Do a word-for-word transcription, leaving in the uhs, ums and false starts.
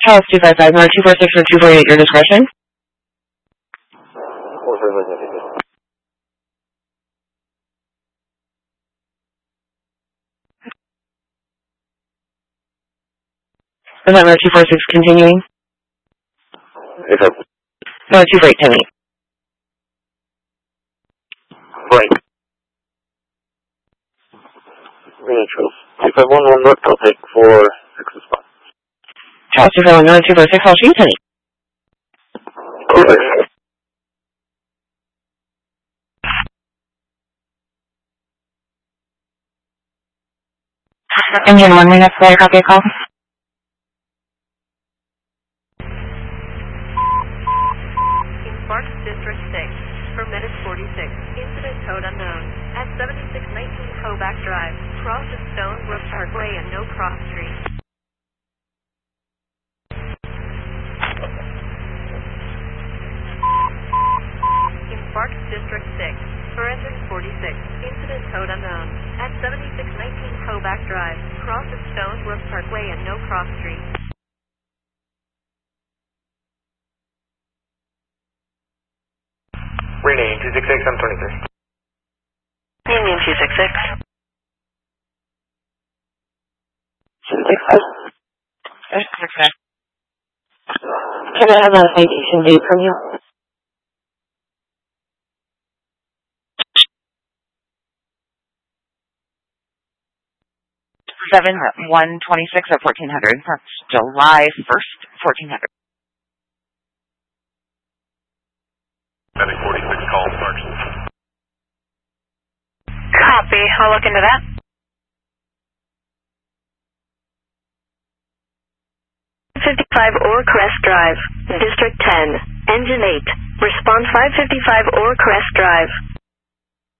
House two five five, two four six or two four eight, your discretion. November two four six continuing. No, two four eight, ten eight. Right. Neutral. two five one one north, I'll take four six spot. House two five one, two four six, I'll shoot ten eight. Correct. Engine one, minutes later, copy a call. Sparks District six, for minute forty-six, incident code unknown, at seventy-six nineteen Hoback Drive, cross the Stone Brook Parkway and No Cross Street. In Sparks District six, for engine forty-six, incident code unknown, at seventy-six nineteen Hoback Drive, cross the Stone Brook Parkway and No Cross Street. Rename two six six, I'm twenty-three. Rename two six six. Okay. Can I have a citation date from you? seven one twenty-six at fourteen hundred. That's July first, fourteen hundred. Medic forty-six, call Sparks. Copy. I'll look into that. fifty-five Ore Crest Drive, District ten, Engine eight. Response five fifty-five Ore Crest Drive.